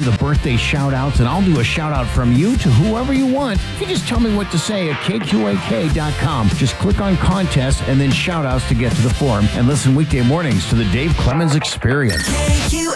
the birthday shout-outs, and I'll do a shout-out from you to whoever you want. If you just tell me what to say at kqak.com. Just click on contest and then shout-outs to get to the forum, and listen weekday mornings to the Dave Clemens Experience.